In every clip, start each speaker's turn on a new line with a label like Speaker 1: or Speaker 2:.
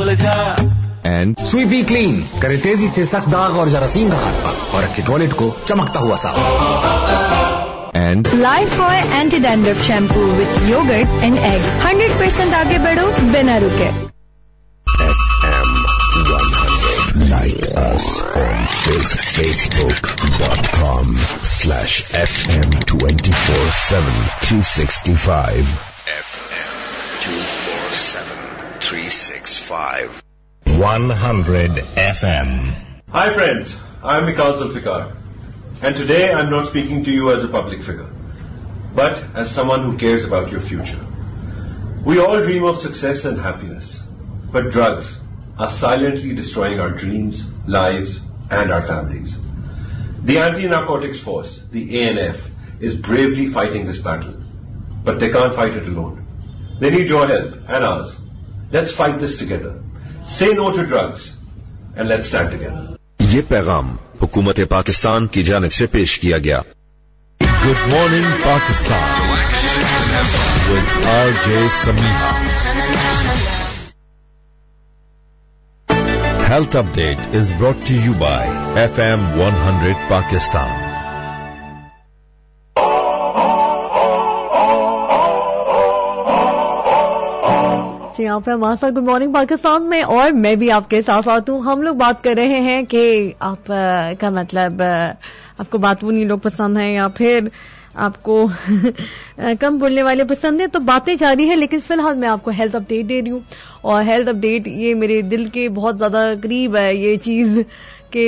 Speaker 1: संभल जा।
Speaker 2: And
Speaker 3: स्वीपी clean करे तेजी से सख्त दाग और जरासीम का खात्मा और रखे टॉयलेट को चमकता हुआ साफ।
Speaker 2: And
Speaker 4: Lifebuoy anti dandruff shampoo with yogurt and egg. 100% आगे बढ़ो बिना रुके।
Speaker 5: FM 100. Like us on Facebook.com/FM 24/7 365. FM 24/7 365. 100 FM.
Speaker 6: Hi friends, I am Mikhail Zulfikar, and today I am not speaking to you as a public figure, but as someone who cares about your future. We all dream of success and happiness, but drugs are silently destroying our dreams, lives, and our families. The Anti-Narcotics Force, the ANF, is bravely fighting this battle, but they can't fight it alone. They need your help and ours. Let's fight this together. Say no to drugs, and let's stand together.
Speaker 5: ये पैगाम हुकूमत पाकिस्तान की जानिब से पेश किया गया।
Speaker 7: Good morning Pakistan with RJ समीहा। Health Update is brought to you by FM 100 Pakistan.
Speaker 8: जी यहाँ पे हमारे साथ गुड मॉर्निंग पाकिस्तान में, और मैं भी आपके साथ साथ हूँ। हम लोग बात कर रहे हैं कि आप का मतलब आपको बातूनी लोग पसंद हैं या फिर आपको कम बोलने वाले पसंद है, तो बातें जारी है। लेकिन फिलहाल मैं आपको हेल्थ अपडेट दे रही हूँ, और हेल्थ अपडेट ये मेरे दिल के बहुत ज्यादा करीब है ये चीज कि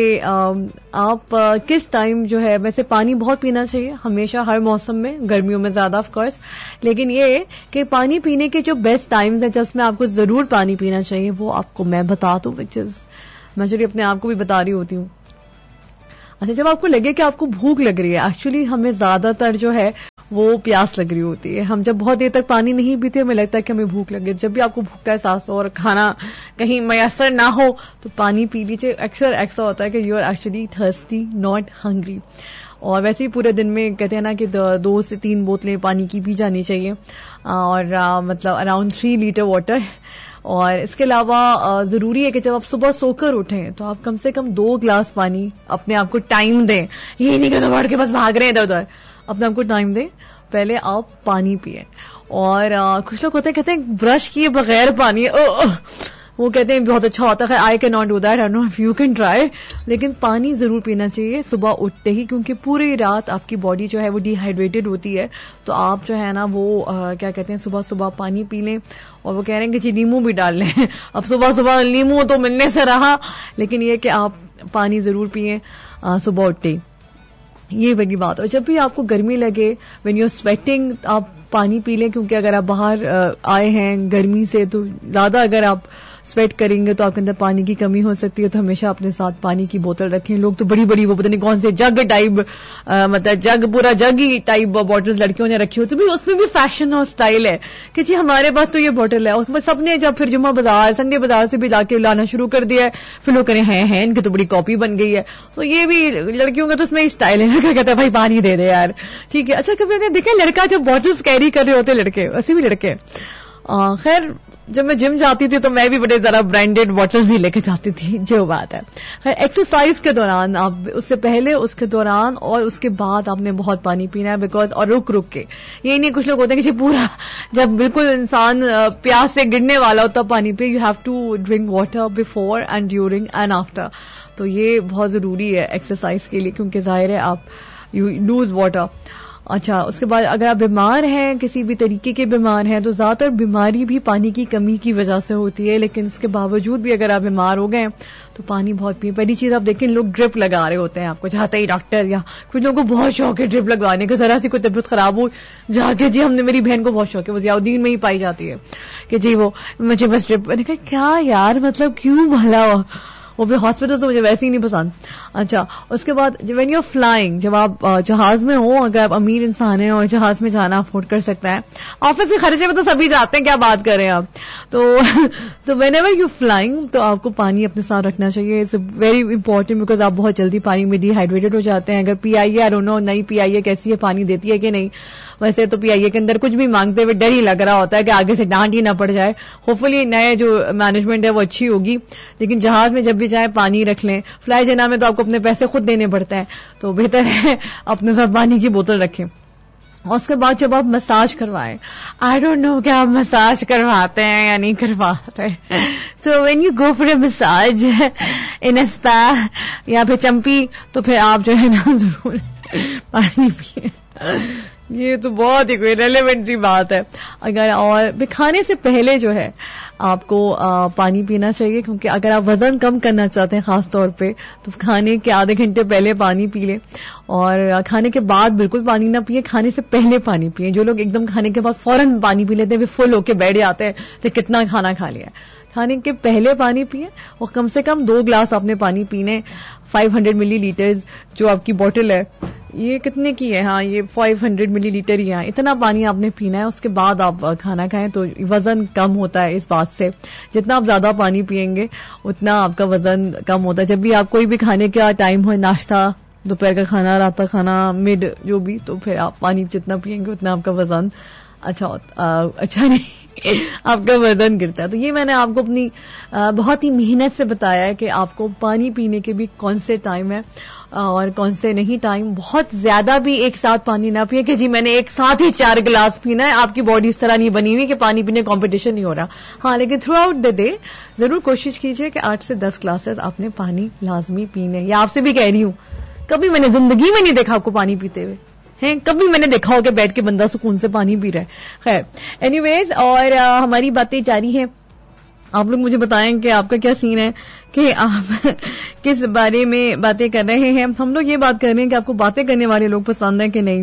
Speaker 8: आप किस टाइम जो है, वैसे पानी बहुत पीना चाहिए हमेशा हर मौसम में, गर्मियों में ज्यादा ऑफ कोर्स, लेकिन ये कि पानी पीने के जो बेस्ट टाइम्स हैं जिसमें आपको जरूर पानी पीना चाहिए वो आपको मैं बता दूं, विच इज मैं चलिए अपने आप को भी बता रही होती हूँ। अच्छा, जब आपको लगे कि आपको भूख लग रही है, एक्चुअली हमें ज्यादातर जो है वो प्यास लग रही होती है। हम जब बहुत देर तक पानी नहीं पीते हमें लगता है कि हमें भूख लगे। जब भी आपको भूख का एहसास हो और खाना कहीं मैसर ना हो तो पानी पी लीजिए। अक्सर ऐसा होता है कि you are actually thirsty not hungry. और वैसे ही पूरे दिन में कहते हैं ना कि 2 से 3 बोतलें पानी की पी जानी चाहिए, और मतलब अराउंड 3 लीटर वाटर। और इसके अलावा जरूरी है कि जब आप सुबह सोकर उठें तो आप कम से कम 2 ग्लास पानी अपने आप को टाइम दें। ये नहीं कि सुबह उठ के बस भाग रहे हैं इधर उधर, अपने आप को टाइम दें, पहले आप पानी पिए। और कुछ लोग होते हैं कहते हैं ब्रश किए बगैर पानी, वो कहते हैं बहुत अच्छा होता है। I can not do that, I don't know if you can try, लेकिन पानी जरूर पीना चाहिए सुबह उठते ही, क्योंकि पूरी रात आपकी बॉडी जो है वो डिहाइड्रेटेड होती है। तो आप जो है ना वो क्या कहते हैं सुबह सुबह पानी पी लें। और वो कह रहे हैं कि जी नींबू भी डाल लें। अब सुबह सुबह नींबू तो मिलने से रहा, लेकिन ये कि आप पानी जरूर पिए सुबह उठते ही, ये बड़ी बात। और जब भी आपको गर्मी लगे, व्हेन यू आर स्वेटिंग, आप पानी पी लें, क्योंकि अगर आप बाहर आए हैं गर्मी से तो ज्यादा अगर आप स्वेट करेंगे तो आपके अंदर पानी की कमी हो सकती है। तो हमेशा अपने साथ पानी की बोतल रखें। लोग तो बड़ी बड़ी वो पता नहीं कौन से जग टाइप, मतलब जग पूरा जग ही टाइप बॉटल्स लड़कियों ने रखी होती है। उसमें भी फैशन और स्टाइल है कि जी हमारे पास तो ये बॉटल है। उसमें सबने जब फिर जुम्मा बाजार संडे बाजार से भी जाके लाना शुरू कर दिया है, फिर लोग करें हैं इनकी तो बड़ी कॉपी बन गई है। तो ये भी लड़कियों का तो उसमें स्टाइल है, कहता है भाई पानी दे दे यार, ठीक है। अच्छा, कभी देखा लड़का जब बॉटल्स कैरी कर रहे होते लड़के, वैसे भी लड़के। खैर जब मैं जिम जाती थी तो मैं भी बड़े जरा ब्रांडेड बॉटल्स ही लेके जाती थी, जो बात है। खैर एक्सरसाइज के दौरान आप, उससे पहले, उसके दौरान और उसके बाद आपने बहुत पानी पीना है, बिकॉज और रुक रुक के। ये नहीं कुछ लोग होते हैं कि पूरा जब बिल्कुल इंसान प्यास से गिरने वाला हो तब पानी पिए। You have to drink water before and during and after. तो ये बहुत जरूरी है एक्सरसाइज के लिए, क्योंकि जाहिर है आप यू लूज वाटर। अच्छा, उसके बाद अगर आप बीमार हैं, किसी भी तरीके के बीमार हैं, तो ज्यादातर बीमारी भी पानी की कमी की वजह से होती है। लेकिन इसके बावजूद भी अगर आप बीमार हो गए तो पानी बहुत पिए। पहली चीज आप देखें, लोग ड्रिप लगा रहे होते हैं, आपको चाहते ही डॉक्टर या कुछ लोगों को बहुत शौक है ड्रिप लगवाने का। जरा सी कोई तबीयत खराब हो जाके, जी हमने, मेरी बहन को बहुत शौक है, वो जियाउद्दीन में ही पाई जाती है कि जी वो मुझे बस ड्रिप। मैंने कहा क्या यार, मतलब क्यों भला वो भी हॉस्पिटल तो मुझे वैसे ही नहीं पसंद। अच्छा, उसके बाद व्हेन यू आर फ्लाइंग, जब आप जहाज में हो, अगर आप अमीर इंसान हैं और जहाज में जाना अफोर्ड कर सकता है, ऑफिस के खर्चे में तो सभी जाते हैं, क्या बात कर रहे हैं आप। तो व्हेनेवर यू फ्लाइंग तो आपको पानी अपने साथ रखना चाहिए। इट्स वेरी इंपॉर्टेंट, बिकॉज आप बहुत जल्दी पानी में डिहाइड्रेटेड हो जाते हैं। अगर PIA, आई डोंट नो नई PIA कैसी है, पानी देती है कि नहीं, वैसे तो PIA के अंदर कुछ भी मांगते हुए डर ही लग रहा होता है कि आगे से डांट ही ना पड़ जाए। होपफुली नए जो मैनेजमेंट है वो अच्छी होगी, लेकिन जहाज में जब भी जाए पानी रख लें। फ्लाई जना में तो आपको अपने पैसे खुद देने पड़ते हैं, तो बेहतर है अपने साथ पानी की बोतल रखें। और उसके बाद जब आप मसाज करवाएं, आई डोंट नो क्या आप मसाज करवाते हैं या नहीं करवाते। So when you go for a massage in a spa या फिर चंपी, तो फिर आप जो है ना जरूर पानी पिए। ये तो बहुत ही कोई रेलेवेंट सी बात है। अगर और खाने से पहले जो है आपको पानी पीना चाहिए, क्योंकि अगर आप वजन कम करना चाहते हैं खास तौर पे, तो खाने के आधे घंटे पहले पानी पी लें। और खाने के बाद बिल्कुल पानी ना पिए, खाने से पहले पानी पिए। जो लोग एकदम खाने के बाद फौरन पानी पी लेते हैं, वे फुल होके बैठ जाते हैं तो कितना खाना खा लिया। खाने के पहले पानी पिए और कम से कम 2 ग्लास आपने पानी पीने। 500 मिलीलीटर्स जो आपकी बोतल है, ये कितने की है? हाँ, ये 500 मिलीलीटर ही है। इतना पानी आपने पीना है, उसके बाद आप खाना खाएं तो वजन कम होता है। इस बात से जितना आप ज्यादा पानी पिएंगे उतना आपका वजन कम होता है। जब भी आप कोई भी खाने का टाइम हो, नाश्ता, दोपहर का खाना, रात का खाना, मिड जो भी, तो फिर आप पानी जितना पिएंगे उतना आपका वजन अच्छा नहीं आपका वजन गिरता है। तो ये मैंने आपको अपनी बहुत ही मेहनत से बताया है कि आपको पानी पीने के भी कौन से टाइम है और कौन से नहीं टाइम। बहुत ज्यादा भी एक साथ पानी ना पिए कि जी मैंने एक साथ ही 4 गिलास पीना है। आपकी बॉडी इस तरह नहीं बनी हुई कि पानी पीने कंपटीशन नहीं हो रहा। हाँ, लेकिन थ्रू आउट द डे जरूर कोशिश कीजिए कि 8 से 10 ग्लासेस आपने पानी लाजमी पीने। या आपसे भी कह रही हूं, कभी मैंने जिंदगी में नहीं देखा आपको पानी पीते हुए हैं। कभी मैंने देखा हो कि बैठ के बंदा सुकून से पानी पी रहा है। खैर, एनीवेज, और हमारी बातें जारी हैं। आप लोग मुझे बताएं कि आपका क्या सीन है, कि आप किस बारे में बातें कर रहे हैं। हम लोग ये बात कर रहे हैं कि आपको बातें करने वाले लोग पसंद है कि नहीं।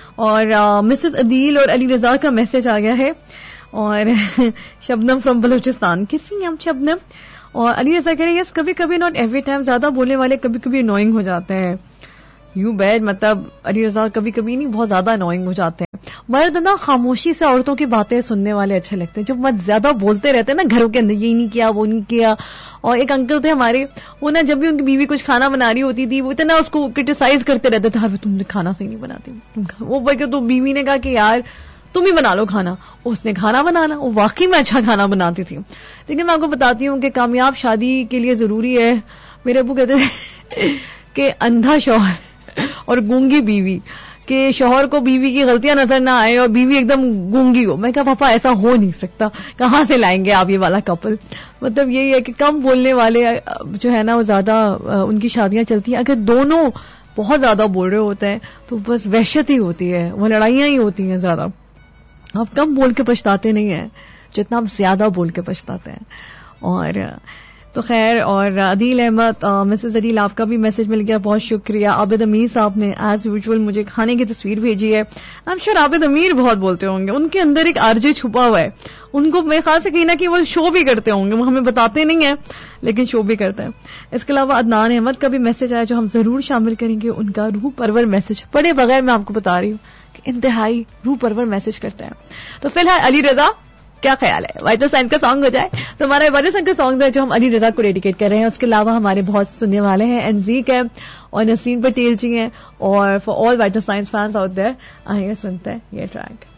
Speaker 8: और मिसेस अदील और अली रजा का मैसेज आ गया है, और शबनम फ्रॉम बलूचिस्तान, किसी हम शबनम। और अली रजा कह रहे हैं यस, कभी कभी, नॉट एवरी टाइम, ज्यादा बोलने वाले कभी कभी अनोइंग हो जाते हैं। यू बैड, मतलब अली रजा कभी कभी नहीं, बहुत ज्यादा अनोइंग हो जाते हैं। मर्द ना खामोशी से औरतों की बातें सुनने वाले अच्छे लगते हैं। जब मर्द ज्यादा बोलते रहते हैं ना घरों के अंदर, ये नहीं किया, वो नहीं किया। और एक अंकल थे हमारे, वो ना जब भी उनकी बीवी कुछ खाना बना रही होती थी, वो इतना उसको क्रिटिसाइज करते रहते थे, हाँ तुमने खाना सही नहीं बनाती। वो भाई, तो बीवी ने कहा कि यार तुम ही बना लो खाना। उसने खाना बनाना, वो वाकई में अच्छा खाना बनाती थी। लेकिन मैं आपको बताती हूँ कि कामयाब शादी के लिए जरूरी है, मेरे अब्बू कहते थे कि अंधा शौहर और गूंगी बीवी, कि शौहर को बीवी की गलतियां नजर ना आए और बीवी एकदम गूंगी हो। मैं कहा पापा ऐसा हो नहीं सकता, कहां से लाएंगे आप ये वाला कपल। मतलब यही है कि कम बोलने वाले जो है ना वो ज्यादा उनकी शादियां चलती हैं। अगर दोनों बहुत ज्यादा बोल रहे होते हैं तो बस वहशत ही होती है, वो लड़ाइयां ही होती हैं ज्यादा। आप कम बोल के पछताते नहीं है जितना आप ज्यादा बोल के पछताते हैं। और तो खैर, और अदील अहमद, मिसेस अदील, आपका भी मैसेज मिल गया, बहुत शुक्रिया। आबिद अमीर साहब ने एज यूजुअल मुझे खाने की तस्वीर भेजी है। आई एम श्योर आबिद अमीर बहुत बोलते होंगे, उनके अंदर एक आरजे छुपा हुआ है। उनको मेरे ख्याल से कहीं ना कहीं वो शो भी करते होंगे, वो हमें बताते नहीं है लेकिन शो भी करते हैं। इसके अलावा अदनान अहमद का भी मैसेज आया जो हम जरूर शामिल करेंगे। उनका रूह परवर मैसेज पढ़े बगैर मैं आपको बता रही हूँ कि इंतहाई रूह परवर मैसेज करते हैं। तो फिलहाल अली रजा, क्या ख्याल है वाइटल साइन का सॉन्ग हो जाए? तो हमारा वाइटल साइन का सॉन्ग है जो हम अली रजा को डेडिकेट कर रहे हैं। उसके अलावा हमारे बहुत सुनने वाले हैं, एनजीक है और नसीम पटेल जी हैं, और for all vital science fans out there, आइए सुनते हैं ये ट्रैक।